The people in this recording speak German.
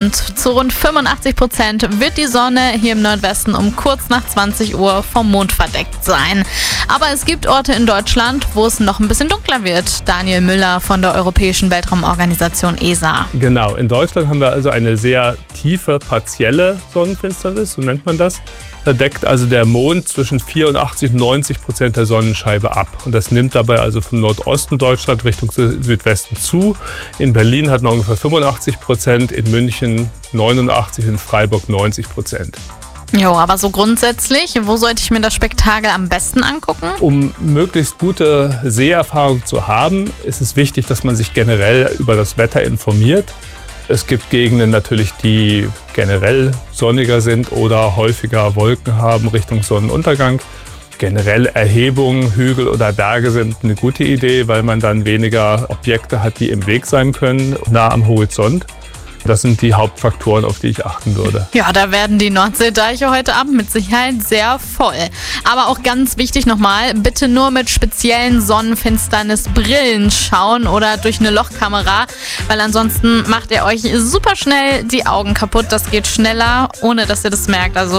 und zu rund 85% wird die Sonne hier im Nordwesten um kurz nach 20 Uhr vom Mond verdeckt sein. Aber es gibt Orte in Deutschland, wo es noch ein bisschen dunkler wird. Daniel Müller von der Europäischen Weltraumorganisation ESA. Genau, in Deutschland haben wir also eine sehr tiefe partielle Sonnenfinsternis, so nennt man das. Da deckt also der Mond zwischen 84 und 90% der Sonnenscheibe ab. Und das nimmt dabei also vom Nordosten Deutschland Richtung Südwesten zu. In Berlin hat man ungefähr 85%, in München 89%, in Freiburg 90%. Jo, aber so grundsätzlich, wo sollte ich mir das Spektakel am besten angucken? Um möglichst gute Seherfahrung zu haben, ist es wichtig, dass man sich generell über das Wetter informiert. Es gibt Gegenden natürlich, die generell sonniger sind oder häufiger Wolken haben Richtung Sonnenuntergang. Generell Erhebungen, Hügel oder Berge sind eine gute Idee, weil man dann weniger Objekte hat, die im Weg sein können, nah am Horizont. Das sind die Hauptfaktoren, auf die ich achten würde. Ja, da werden die Nordseedeiche heute Abend mit Sicherheit sehr voll. Aber auch ganz wichtig nochmal, bitte nur mit speziellen Sonnenfinsternisbrillen schauen oder durch eine Lochkamera, weil ansonsten macht ihr euch super schnell die Augen kaputt. Das geht schneller, ohne dass ihr das merkt. Also